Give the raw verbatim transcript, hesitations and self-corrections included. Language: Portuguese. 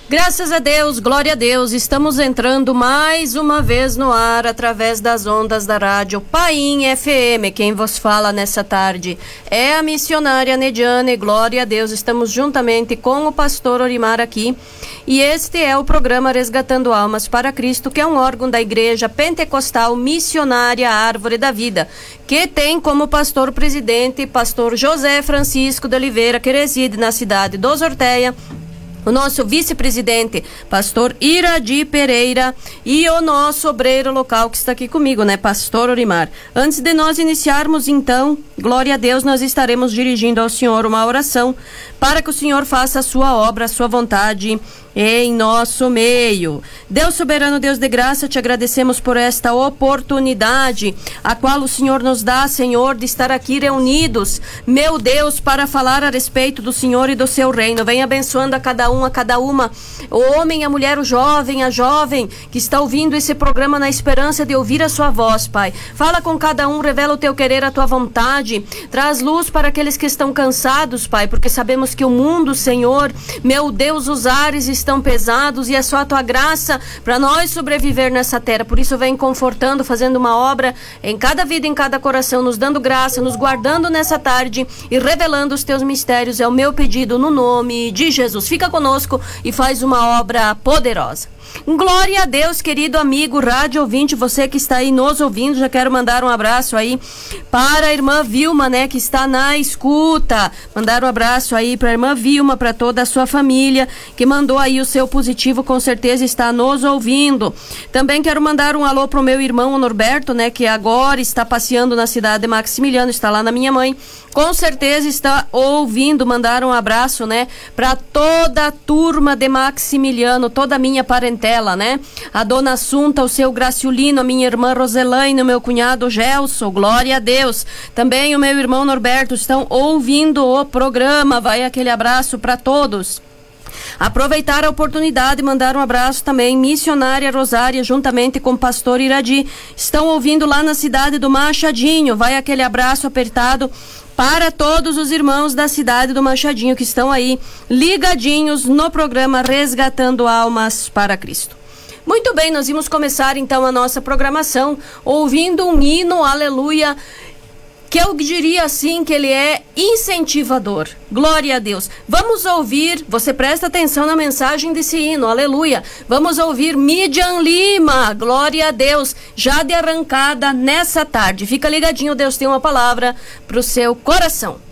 Graças a Deus, glória a Deus, estamos entrando mais uma vez no ar através das ondas da rádio Paim F M. Quem vos fala nessa tarde é a missionária Nediane, glória a Deus. Estamos juntamente com o pastor Orimar aqui e este é o programa Resgatando Almas para Cristo, que é um órgão da Igreja Pentecostal Missionária Árvore da Vida, que tem como pastor presidente pastor José Francisco de Oliveira, que reside na cidade do Orteia, o nosso vice-presidente, pastor Iradi Pereira, e o nosso obreiro local que está aqui comigo, né, pastor Orimar. Antes de nós iniciarmos, então, glória a Deus, nós estaremos dirigindo ao Senhor uma oração para que o Senhor faça a sua obra, a sua vontade em nosso meio. Deus soberano, Deus de graça, te agradecemos por esta oportunidade, a qual o Senhor nos dá, Senhor, de estar aqui reunidos, meu Deus, para falar a respeito do Senhor e do seu reino. Vem abençoando a cada um, a cada uma, o homem, a mulher, o jovem, a jovem, que está ouvindo esse programa na esperança de ouvir a sua voz, Pai. Fala com cada um, revela o teu querer, a tua vontade, traz luz para aqueles que estão cansados, Pai, porque sabemos que o mundo, Senhor, meu Deus, os ares estão pesados e é só a tua graça para nós sobreviver nessa terra. Por isso vem confortando, fazendo uma obra em cada vida, em cada coração, nos dando graça, nos guardando nessa tarde e revelando os teus mistérios. É o meu pedido no nome de Jesus. Fica conosco e faz uma obra poderosa. Glória a Deus, querido amigo rádio ouvinte, você que está aí nos ouvindo. Já quero mandar um abraço aí para a irmã Vilma, né, que está na escuta. Mandar um abraço aí para a irmã Vilma, para toda a sua família, que mandou aí o seu positivo, com certeza está nos ouvindo. Também quero mandar um alô pro meu irmão Norberto, né, que agora está passeando na cidade de Maximiliano, está lá na minha mãe. Com certeza está ouvindo. Mandar um abraço, né, para toda a turma de Maximiliano, toda a minha parentela, né? A dona Assunta, o seu Graciolino, a minha irmã Roselaine, o meu cunhado Gelson, glória a Deus. Também o meu irmão Norberto estão ouvindo o programa. Vai aquele abraço para todos. Aproveitar a oportunidade e mandar um abraço também, missionária Rosária, juntamente com o pastor Iradi, estão ouvindo lá na cidade do Machadinho. Vai aquele abraço apertado para todos os irmãos da cidade do Machadinho que estão aí ligadinhos no programa Resgatando Almas para Cristo. Muito bem, nós vamos começar então a nossa programação ouvindo um hino, aleluia, que eu diria assim que ele é incentivador. Glória a Deus. Vamos ouvir, você presta atenção na mensagem desse hino, aleluia. Vamos ouvir Midian Lima, glória a Deus, já de arrancada nessa tarde. Fica ligadinho, Deus tem uma palavra para o seu coração.